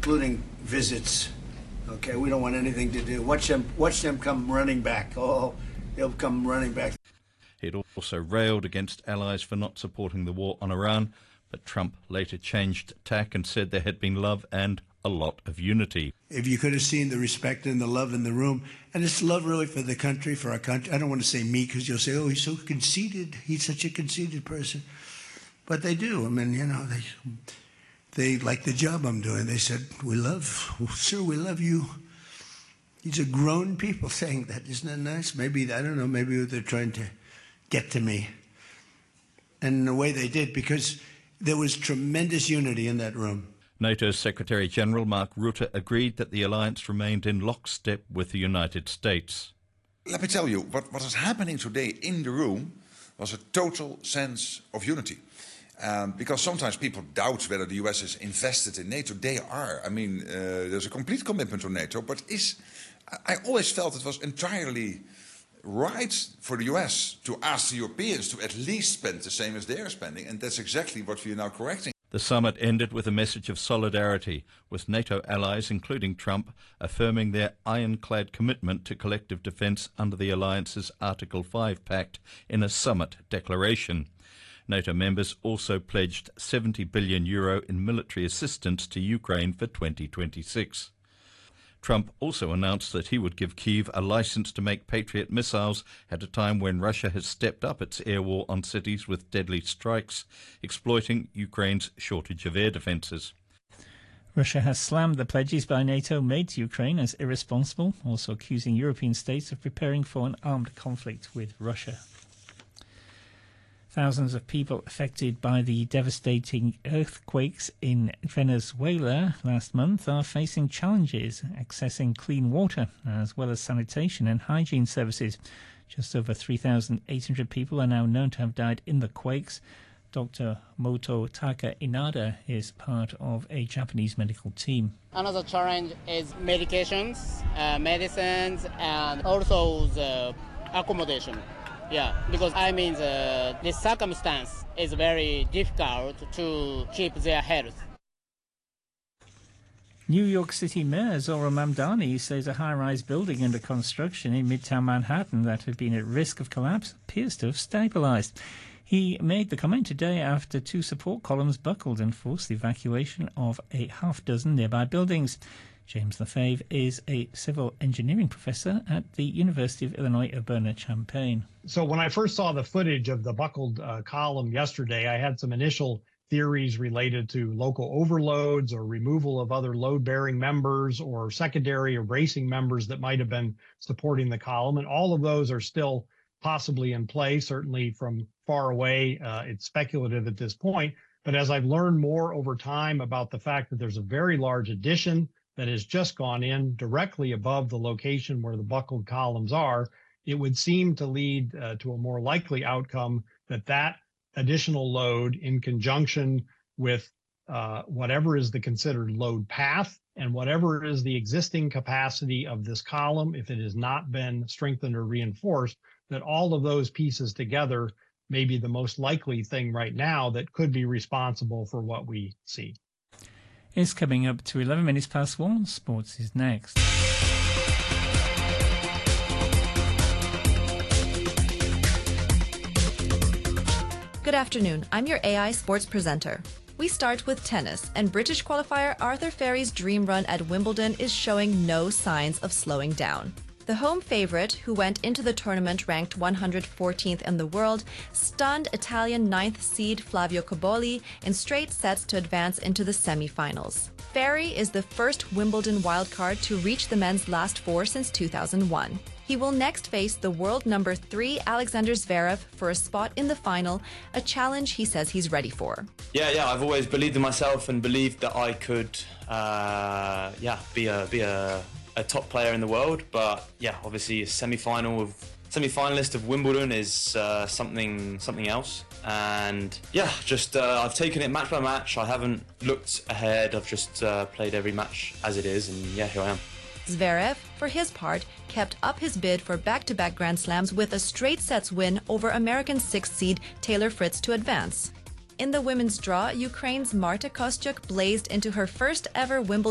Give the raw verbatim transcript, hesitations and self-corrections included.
including visits. Okay, we don't want anything to do. Watch them, watch them come running back. Oh, they'll come running back. He'd also railed against allies for not supporting the war on Iran, but Trump later changed tack and said there had been love and a lot of unity. If you could have seen the respect and the love in the room, and it's love really for the country, for our country. I don't want to say me because you'll say, oh, he's so conceited. He's such a conceited person. But they do. I mean, you know, they they like the job I'm doing. They said, we love, sir, we love you. These are grown people saying that. Isn't that nice? Maybe, I don't know, maybe they're trying to get to me. And in the way they did, because there was tremendous unity in that room. NATO's Secretary-General Mark Rutte agreed that the alliance remained in lockstep with the United States. Let me tell you, what, what is happening today in the room was a total sense of unity. Um, because sometimes people doubt whether the U S is invested in NATO. They are. I mean, uh, there's a complete commitment to NATO, but is, I, I always felt it was entirely right for the U S to ask the Europeans to at least spend the same as they're spending, and that's exactly what we are now correcting. The summit ended with a message of solidarity, with NATO allies, including Trump, affirming their ironclad commitment to collective defence under the alliance's Article five Pact in a summit declaration. NATO members also pledged seventy billion euro in military assistance to Ukraine for twenty twenty-six. Trump also announced that he would give Kyiv a license to make Patriot missiles at a time when Russia has stepped up its air war on cities with deadly strikes, exploiting Ukraine's shortage of air defences. Russia has slammed the pledges by NATO made to Ukraine as irresponsible, also accusing European states of preparing for an armed conflict with Russia. Thousands of people affected by the devastating earthquakes in Venezuela last month are facing challenges accessing clean water, as well as sanitation and hygiene services. Just over three thousand eight hundred people are now known to have died in the quakes. Doctor Mototaka Inada is part of a Japanese medical team. Another challenge is medications, uh, medicines, and also the accommodation. Yeah, because I mean the, the circumstance is very difficult to keep their health. New York City Mayor Zohran Mamdani says a high-rise building under construction in Midtown Manhattan that had been at risk of collapse appears to have stabilised. He made the comment today after two support columns buckled and forced the evacuation of a half dozen nearby buildings. James Lefebvre is a civil engineering professor at the University of Illinois Urbana-Champaign. So when I first saw the footage of the buckled uh, column yesterday, I had some initial theories related to local overloads or removal of other load-bearing members or secondary or bracing members that might have been supporting the column. And all of those are still possibly in play. Certainly from far away, uh, it's speculative at this point. But as I've learned more over time about the fact that there's a very large addition that has just gone in directly above the location where the buckled columns are, it would seem to lead uh, to a more likely outcome that that additional load, in conjunction with uh, whatever is the considered load path and whatever is the existing capacity of this column, if it has not been strengthened or reinforced, that all of those pieces together may be the most likely thing right now that could be responsible for what we see. It's coming up to eleven minutes past one. Sports is next. Good afternoon. I'm your A I sports presenter. We start with tennis, and British qualifier Arthur Ferry's dream run at Wimbledon is showing no signs of slowing down. The home favorite, who went into the tournament ranked one hundred fourteenth in the world, stunned Italian ninth seed Flavio Cobolli in straight sets to advance into the semi-finals. Ferry is the first Wimbledon wildcard to reach the men's last four since two thousand one. He will next face the world number three Alexander Zverev for a spot in the final, a challenge he says he's ready for. Yeah, yeah, I've always believed in myself and believed that I could, uh, yeah, be a be a. a top player in the world, but yeah, obviously a semi-final of semi-finalist of Wimbledon is uh, something something else. And yeah, just uh, I've taken it match by match. I haven't looked ahead. I've just uh, played every match as it is, and yeah, here I am. Zverev, for his part, kept up his bid for back-to-back Grand Slams with a straight sets win over American sixth seed Taylor Fritz to advance. In the women's draw, Ukraine's Marta Kostyuk blazed into her first ever Wimbledon